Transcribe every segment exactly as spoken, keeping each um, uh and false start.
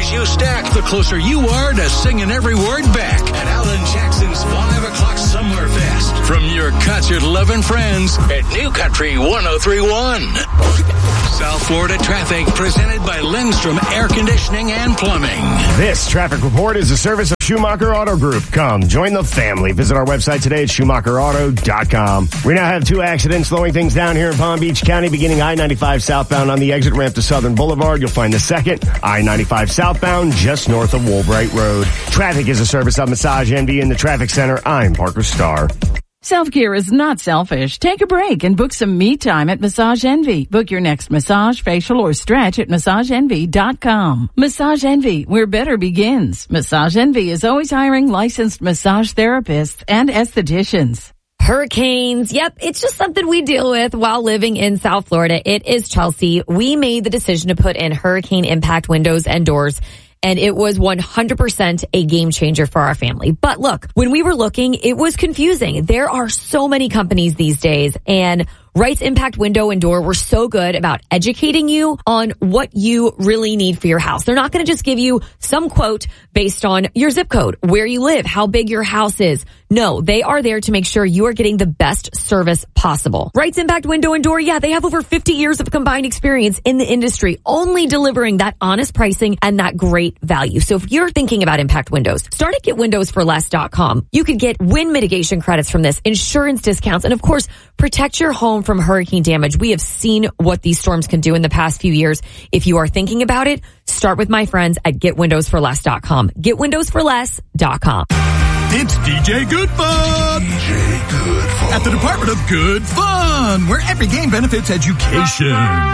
points you stack, the closer you are to singing every word back at Alan Jackson's five o'clock Summer Fest. From your concert-loving friends at New Country one oh three point one. South Florida traffic presented by Lindstrom Air Conditioning and Plumbing. This traffic report is a service of Schumacher Auto Group. Come, join the family. Visit our website today at Schumacher Auto dot com. We now have two accidents slowing things down here in Palm Beach County, beginning I ninety-five southbound on the exit ramp to Southern Boulevard. You'll find the second, I ninety-five southbound, just north of Woolbright Road. Traffic is a service of Massage Envy in the Traffic Center. I'm Parker Starr. Self-care is not selfish. Take a break and book some me time at Massage Envy. Book your next massage, facial, or stretch at massage envy dot com. Massage Envy, where better begins. Massage Envy is always hiring licensed massage therapists and estheticians. Hurricanes. Yep, it's just something we deal with while living in South Florida. It is Chelsea. We made the decision to put in hurricane impact windows and doors, and it was one hundred percent a game changer for our family. But look, when we were looking, it was confusing. There are so many companies these days, and Wright's Impact Window and Door were so good about educating you on what you really need for your house. They're not going to just give you some quote based on your zip code, where you live, how big your house is. No, they are there to make sure you are getting the best service possible. Wright's Impact Window and Door, yeah, they have over fifty years of combined experience in the industry, only delivering that honest pricing and that great value. So if you're thinking about impact windows, start at get windows for less dot com. You could get wind mitigation credits from this, insurance discounts, and of course, protect your home from hurricane damage. We have seen what these storms can do in the past few years. If you are thinking about it, start with my friends at get windows for less dot com. get windows for less dot com. It's D J Good Fun! D J Good Fun. At the Department of Good Fun, where every game benefits education.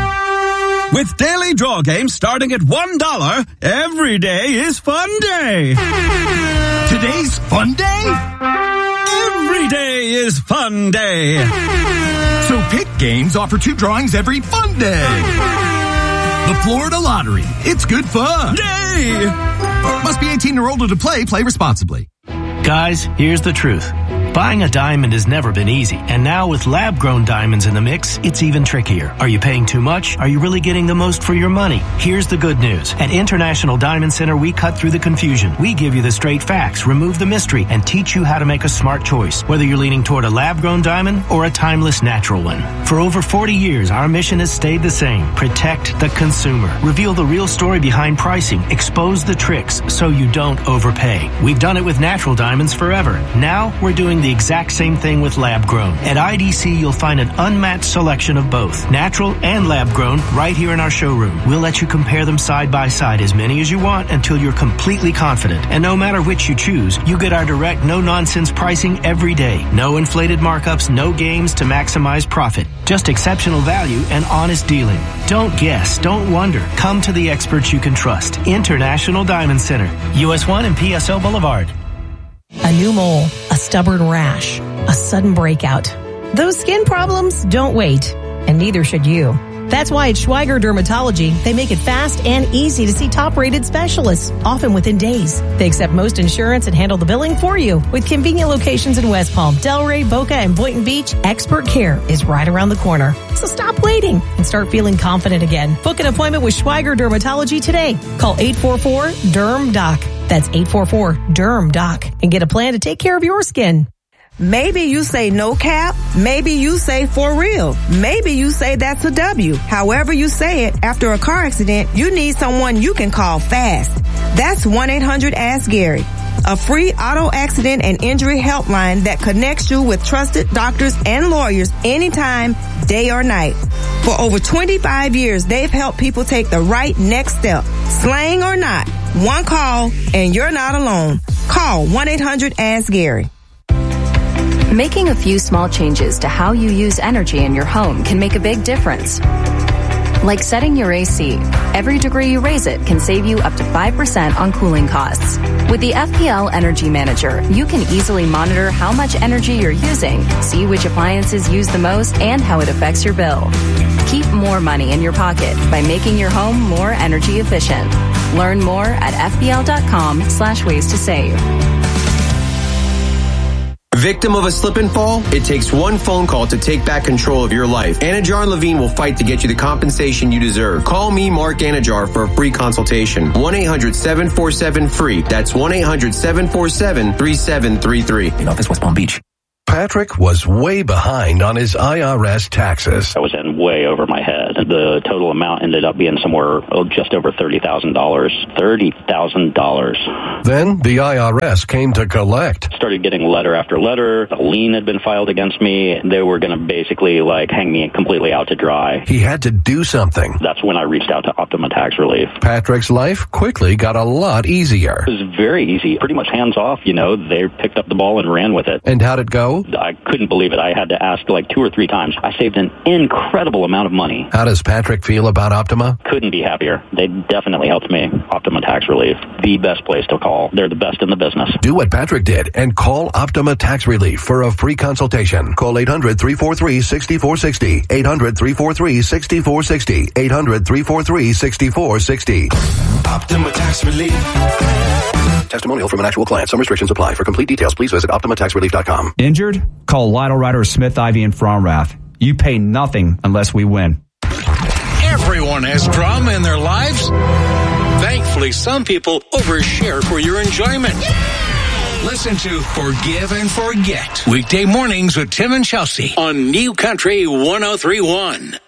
With daily draw games starting at one dollar, every day is fun day. Today's fun day? Every day is fun day. So pick games offer two drawings every fun day. The Florida Lottery. It's good fun. Yay! Must be eighteen or older to play. Play responsibly. Guys, here's the truth. Buying a diamond has never been easy, and now with lab-grown diamonds in the mix, it's even trickier. Are you paying too much? Are you really getting the most for your money? Here's the good news. At International Diamond Center, we cut through the confusion. We give you the straight facts, remove the mystery, and teach you how to make a smart choice, whether you're leaning toward a lab-grown diamond or a timeless natural one. For over forty years, our mission has stayed the same. Protect the consumer. Reveal the real story behind pricing. Expose the tricks so you don't overpay. We've done it with natural diamonds forever. Now, we're doing the exact same thing with lab-grown. At I D C, you'll find an unmatched selection of both, natural and lab-grown, right here in our showroom. We'll let you compare them side by side, as many as you want, until you're completely confident. And no matter which you choose, you get our direct, no-nonsense pricing every day. No inflated markups, no games to maximize profit. Just exceptional value and honest dealing. Don't guess, don't wonder. Come to the experts you can trust. International Diamond Center, U S one and P S O Boulevard. A new mole, a stubborn rash, a sudden breakout. Those skin problems don't wait, and neither should you. That's why at Schweiger Dermatology, they make it fast and easy to see top-rated specialists, often within days. They accept most insurance and handle the billing for you. With convenient locations in West Palm, Delray, Boca, and Boynton Beach, expert care is right around the corner. So stop waiting and start feeling confident again. Book an appointment with Schweiger Dermatology today. Call eight four four, D E R M, D O C. That's eight four four, D E R M, D O C. And get a plan to take care of your skin. Maybe you say no cap. Maybe you say for real. Maybe you say that's a W. However you say it, after a car accident, you need someone you can call fast. That's one eight hundred ask Gary, a free auto accident and injury helpline that connects you with trusted doctors and lawyers anytime, day or night. For over twenty-five years, they've helped people take the right next step. Slang or not, one call and you're not alone. Call one eight hundred ask Gary. Making a few small changes to how you use energy in your home can make a big difference. Like setting your A C. Every degree you raise it can save you up to five percent on cooling costs. With the F P L Energy Manager, you can easily monitor how much energy you're using, see which appliances use the most, and how it affects your bill. Keep more money in your pocket by making your home more energy efficient. Learn more at F B L dot com slash ways to save. Victim of a slip and fall? It takes one phone call to take back control of your life. Anajar and Levine will fight to get you the compensation you deserve. Call me, Mark Anajar, for a free consultation. one eight hundred seven four seven free. That's one eight hundred seven four seven three seven three three. In office, West Palm Beach. Patrick was way behind on his I R S taxes. I was in way over my head. The total amount ended up being somewhere oh, just over thirty thousand dollars. thirty thousand dollars. Then the I R S came to collect. Started getting letter after letter. A lien had been filed against me. They were going to basically like hang me completely out to dry. He had to do something. That's when I reached out to Optima Tax Relief. Patrick's life quickly got a lot easier. It was very easy. Pretty much hands off, you know. They picked up the ball and ran with it. And how'd it go? I couldn't believe it. I had to ask like two or three times. I saved an incredible amount of money. How does Patrick feel about Optima? Couldn't be happier. They definitely helped me. Optima Tax Relief, the best place to call. They're the best in the business. Do what Patrick did and call Optima Tax Relief for a free consultation. Call eight hundred three four three six four six zero. eight hundred three four three six four six zero. eight hundred three four three six four six zero. Optima Tax Relief. Testimonial from an actual client. Some restrictions apply. For complete details, please visit Optima Tax Relief dot com. Injured? Call Lytle Ryder, Smith, Ivy, and Fromrath. You pay nothing unless we win. Everyone has drama in their lives. Thankfully, some people overshare for your enjoyment. Listen to Forgive and Forget. Weekday mornings with Tim and Chelsea on New Country one oh three point one.